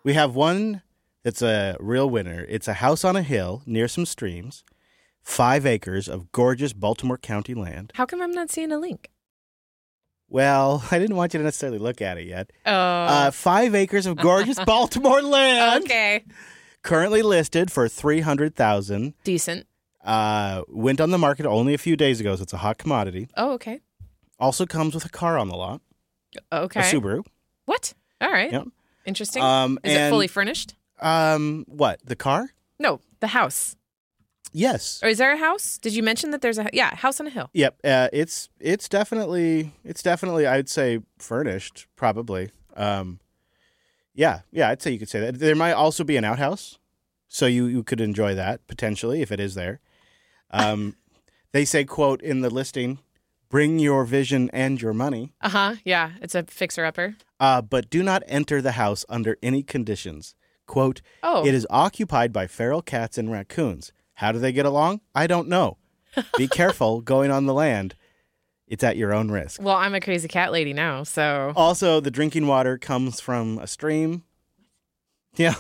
We have one that's a real winner. It's a house on a hill near some streams, 5 acres of gorgeous Baltimore County land. How come I'm not seeing a link? Well, I didn't want you to necessarily look at it yet. Oh. 5 acres of gorgeous Baltimore land. Okay. Currently listed for $300,000. Decent. Went on the market only a few days ago, so it's a hot commodity. Oh, okay. Also comes with a car on the lot. Okay. A Subaru. What? All right. Yep. Interesting. Is it fully furnished? What? The car? No, the house. Yes. Or is there a house? Did you mention that there's a house on a hill? Yep. It's definitely I'd say furnished, probably. Yeah, I'd say you could say that. There might also be an outhouse, so you could enjoy that potentially if it is there. They say, quote, in the listing, bring your vision and your money. Yeah, it's a fixer-upper. But do not enter the house under any conditions. Quote, It is occupied by feral cats and raccoons. How do they get along? I don't know. Be careful going on the land. It's at your own risk. Well, I'm a crazy cat lady now, so. Also, the drinking water comes from a stream. Yeah.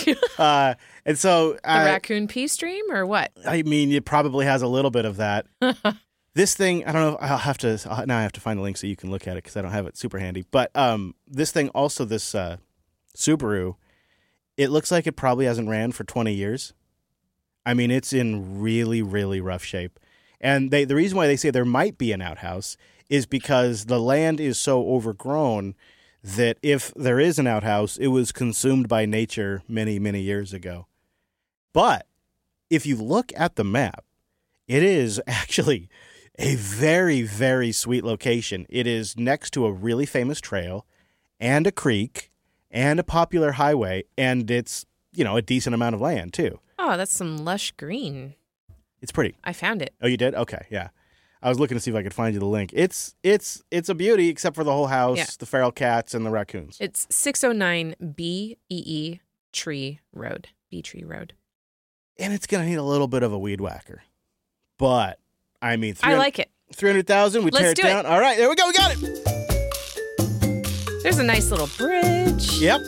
And so. The raccoon pee stream or what? I mean, it probably has a little bit of that. This thing, I don't know. Now I have to find a link so you can look at it because I don't have it super handy. But this thing also, this Subaru, it looks like it probably hasn't ran for 20 years. I mean, it's in really, really rough shape. And the reason why they say there might be an outhouse is because the land is so overgrown that if there is an outhouse, it was consumed by nature many, many years ago. But if you look at the map, it is actually a very, very sweet location. It is next to a really famous trail and a creek and a popular highway, and it's, a decent amount of land, too. Oh, that's some lush green. It's pretty. I found it. Oh, you did? Okay, yeah. I was looking to see if I could find you the link. It's a beauty, except for the whole house, the feral cats, and the raccoons. It's 609 BEE Tree Road. Bee Tree Road. And it's going to need a little bit of a weed whacker. But, I mean... I like it. 300,000, we tear it down. All right, there we go, we got it! There's a nice little bridge. Yep.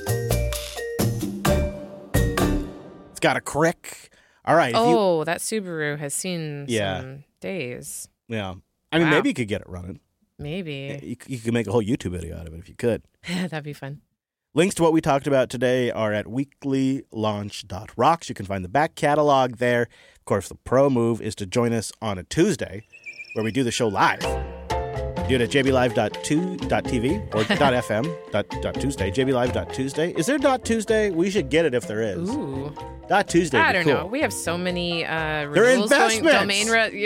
It's got a crick. All right. That Subaru has seen some days. Yeah. I mean, maybe you could get it running. Maybe. You could make a whole YouTube video out of it if you could. That'd be fun. Links to what we talked about today are at weeklylaunch.rocks. You can find the back catalog there. Of course, the pro move is to join us on a Tuesday where we do the show live. Do it at jblive.2.tv or .fm.tuesday. jblive.tuesday. Is there .tuesday? We should get it if there is. Ooh. .tuesday. I don't know. We have so many renewals going. Domain.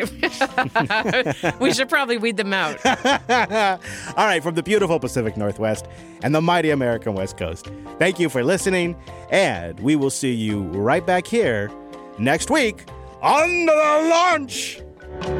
We should probably weed them out. All right, from the beautiful Pacific Northwest and the mighty American West Coast, thank you for listening, and we will see you right back here next week on the launch.